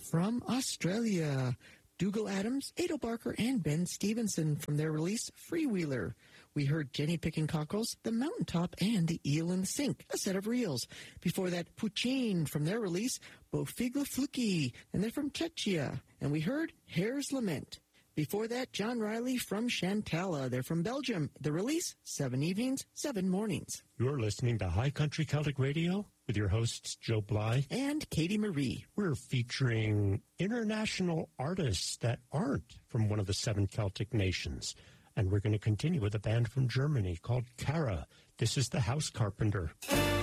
From Australia, Dougal Adams, Ado Barker, and Ben Stevenson from their release, Freewheeler. We heard Jenny Picking Cockles, The Mountaintop, and The Eel in the Sink, a set of reels. Before that, Puccine from their release, Bofigla Fluki, and they're from Czechia. And we heard Hare's Lament. Before that, John Riley from Chantala. They're from Belgium. The release, 7 Evenings, 7 Mornings. You're listening to High Country Celtic Radio with your hosts, Joe Bly and Katie Marie. We're featuring international artists that aren't from one of the 7 Celtic nations. And we're going to continue with a band from Germany called Kara. This is the House Carpenter.